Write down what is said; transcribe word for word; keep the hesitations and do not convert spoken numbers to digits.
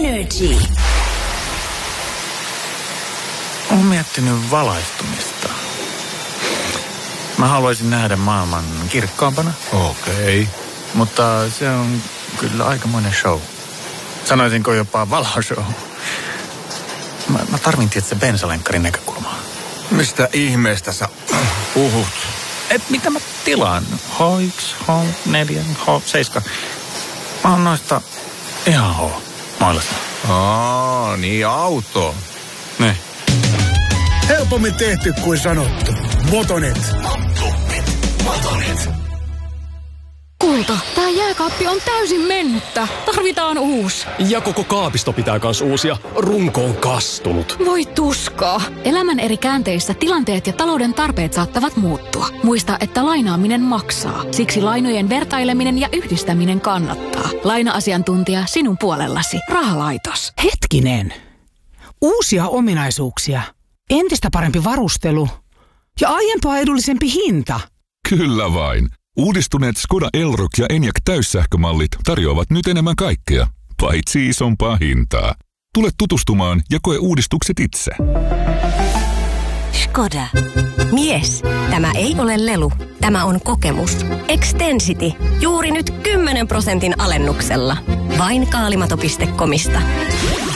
Energy. Olen miettinyt valaistumista. Mä haluaisin nähdä maailman kirkkaampana. Okei. Okay. Mutta se on kyllä aikamoinen show. Sanoisinko jopa valoshow. Mä, mä tarvin tietysti bensalenkkarin näkökulmaa. Mistä ihmeestä sä puhut? Et mitä mä tilaan? H yksi, H neljä, H seitsemän. Mä oon noista ihan H mailasta. Aa, niin auto. Ne. Helpommin tehty kuin sanottu. Motonet. Motonet. Motonet. Kulta, tää jääkaappi on täysin mennyttä. Tarvitaan uusi. Ja koko kaapisto pitää kans uusia. Runko on kastunut. Voi tuskaa. Elämän eri käänteissä tilanteet ja talouden tarpeet saattavat muuttua. Muista, että lainaaminen maksaa. Siksi lainojen vertaileminen ja yhdistäminen kannattaa. Laina-asiantuntija sinun puolellasi. Rahalaitos. Hetkinen. Uusia ominaisuuksia. Entistä parempi varustelu. Ja aiempaa edullisempi hinta. Kyllä vain. Uudistuneet Skoda Elroq ja Enyaq täyssähkömallit tarjoavat nyt enemmän kaikkea, paitsi isompaa hintaa. Tule tutustumaan ja koe uudistukset itse. Skoda. Mies, tämä ei ole lelu. Tämä on kokemus. Extensity. Juuri nyt kymmenen prosentin alennuksella. Vain kaalimato piste comista.